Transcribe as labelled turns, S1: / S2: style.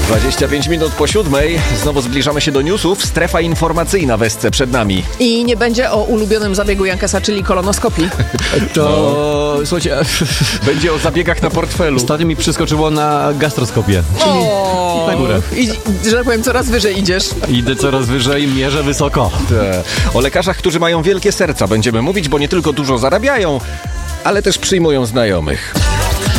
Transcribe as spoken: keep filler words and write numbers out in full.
S1: dwadzieścia pięć minut po siódmej. Znowu zbliżamy się do newsów. Strefa informacyjna w Esce przed nami.
S2: I nie będzie o ulubionym zabiegu Jankesa, czyli kolonoskopii.
S3: To, no. Słuchajcie,
S1: będzie o zabiegach na portfelu.
S3: Ostatnio mi przyskoczyło na gastroskopię. Czyli
S2: o,
S3: na górę.
S2: I, że tak powiem, coraz wyżej idziesz.
S3: Idę coraz wyżej, mierzę wysoko.
S1: Te. O lekarzach, którzy mają wielkie serca będziemy mówić, bo nie tylko dużo zarabiają, ale też przyjmują znajomych.